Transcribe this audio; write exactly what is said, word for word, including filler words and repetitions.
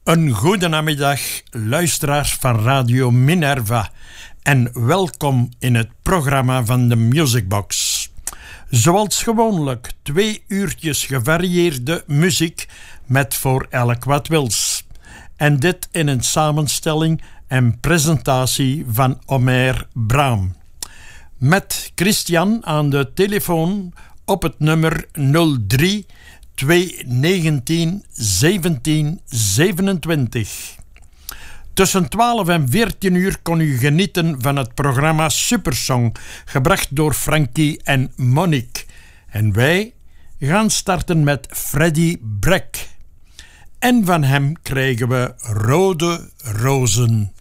Een goede namiddag, luisteraars van Radio Minerva, en welkom in het programma van de Musicbox. Zoals gewoonlijk twee uurtjes gevarieerde muziek met voor elk wat wils. En dit in een samenstelling en presentatie van Omer Braam. Met Christian aan de telefoon op het nummer nul drie twee negentien zeventien zevenentwintig. Tussen twaalf en veertien uur kon u genieten van het programma Supersong, gebracht door Frankie en Monique. En wij gaan starten met Freddie Breck. En van hem krijgen we Rode Rozen.